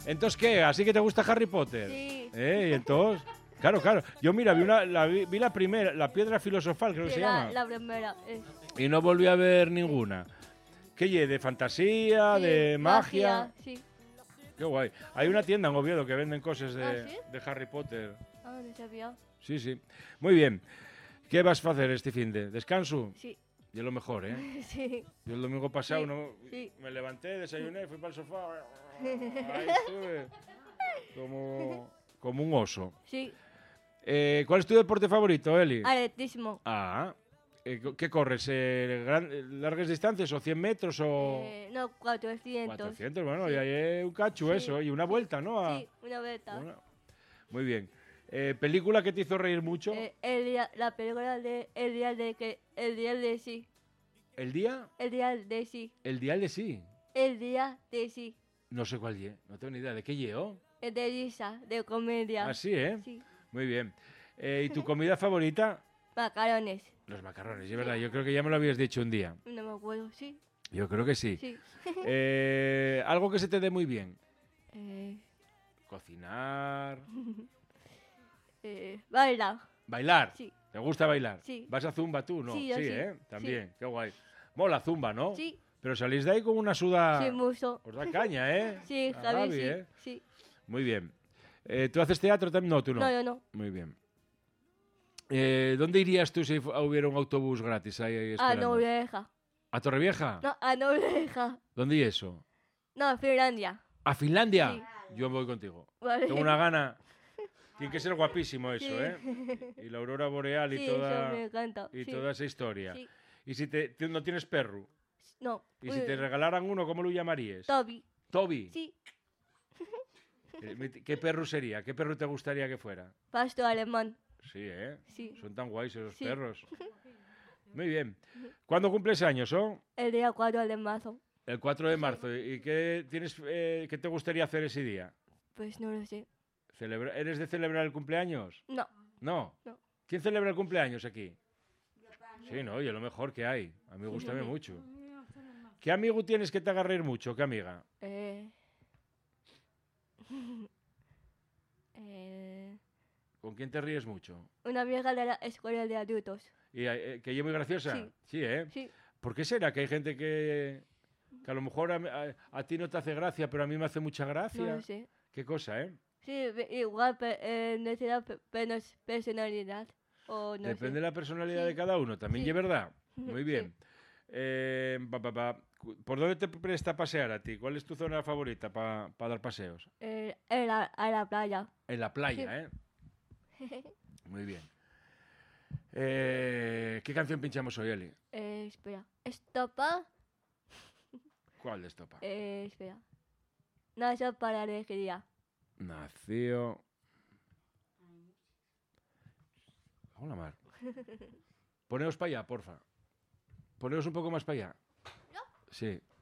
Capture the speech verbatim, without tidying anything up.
¿Entonces qué? ¿Así que te gusta Harry Potter? Sí. ¿Eh? ¿Y entonces? Claro, claro. Yo, mira, vi, una, la, vi, vi la primera, la piedra filosofal, creo que Sí, se la, llama. la primera. Es. Y no volví a ver ninguna. ¿Qué lle? ¿De fantasía? Sí, ¿De magia? Sí. Qué guay. Hay una tienda en Oviedo que venden cosas de, ¿Ah, sí? de Harry Potter. Ah, no sabía. Sí, sí. Muy bien. ¿Qué vas a hacer este fin de? ¿Descanso? Sí. Y es lo mejor, ¿eh? Sí. Yo el domingo pasado Sí, no, sí. me levanté, desayuné, fui para el sofá. Ahí estuve. Como, como un oso. Sí. Eh, ¿Cuál es tu deporte favorito, Eli? Atletismo. Ah. Eh, ¿Qué corres? Eh, gran- ¿Largas distancias o cien metros o...? Eh, no, cuatrocientos. cuatrocientos, bueno, Sí. ya hay un cacho Sí. eso. Y una vuelta, ¿no? A- Sí, una vuelta. Una- Muy bien. Eh, ¿Película que te hizo reír mucho? Eh, el día, la película de el día de que el día de sí, ¿El día? el día de sí, El dial de sí. el día de sí, No sé cuál ye. No tengo ni idea. ¿De qué llevo? el de risa, de comedia. Ah, sí, ¿eh? Sí. Muy bien. Eh, ¿Y tu comida favorita? Macarones. Los macarrones, es verdad. Yo creo que ya me lo habías dicho un día. No me acuerdo, sí. Yo creo que sí. Sí. Eh, algo que se te dé muy bien. eh, Cocinar. eh, baila. Bailar. Sí. ¿Te gusta bailar? Sí. ¿Vas a Zumba tú? No. Sí, yo sí. ¿eh? También. Qué guay. Mola Zumba, ¿no? Sí. Pero salís de ahí con una suda... Sí, mucho. Os da caña, ¿eh? Sí, A Javi, Gaby, sí. ¿eh? Sí. Muy bien. Eh, ¿Tú haces teatro también? No, tú no. No, yo no. Muy bien. Eh, ¿Dónde irías tú si fu- hubiera un autobús gratis ahí, ahí A esperando? Noruega. ¿A Torrevieja? No, a Noruega. ¿Dónde es eso? No, a Finlandia. ¿A Finlandia? Sí. Yo voy contigo. Vale. Tengo una gana. Tiene que ser guapísimo eso, Sí. ¿eh? Y la aurora boreal y Sí, toda eso me encanta. y sí. toda esa historia. Sí. Y si te, tú no tienes perro, No. y si eh, te regalaran uno, ¿cómo lo llamarías? Toby. Toby. Sí. Eh, ¿Qué perro sería? ¿Qué perro te gustaría que fuera? Pastor alemán. Sí, ¿eh? Sí. Son tan guays esos Sí. perros. Muy bien. ¿Cuándo cumples años, oh? El día cuatro de marzo. El cuatro de marzo. ¿Y qué, tienes, eh, qué te gustaría hacer ese día? Pues no lo sé. Celebra- ¿Eres de celebrar el cumpleaños? No. No. No. ¿Quién celebra el cumpleaños aquí? Sí, no, y es lo mejor que hay. A mí me gusta mucho. ¿Qué amigo tienes que te haga reír mucho? ¿Qué amiga? Eh... eh... ¿Con quién te ríes mucho? Una vieja de la escuela de adultos. ¿Y, eh, ¿Que ella es muy graciosa? Sí. Sí, ¿eh? Sí. ¿Por qué será que hay gente que, que a lo mejor a, a- a ti no te hace gracia, pero a mí me hace mucha gracia? No lo sé. ¿Qué cosa, eh? Sí, ve- igual, pe- eh, necesita pe- menos personalidad. O no Depende de sé. la personalidad Sí. de cada uno, también Sí. es verdad. Muy Sí. bien. Eh, pa, pa, pa. Cu- ¿Por dónde te presta a pasear a ti? ¿Cuál es tu zona favorita para dar paseos? Eh, en la- a la playa. En la playa, ¿eh? Muy bien. Eh, ¿Qué canción pinchamos hoy, Eli? Eh, espera. Estopa. ¿Cuál de estopa? Eh, espera. Nació para alegría. Nació... Hola, Mar. Poneos para allá, porfa. Poneos un poco más para allá. Sí.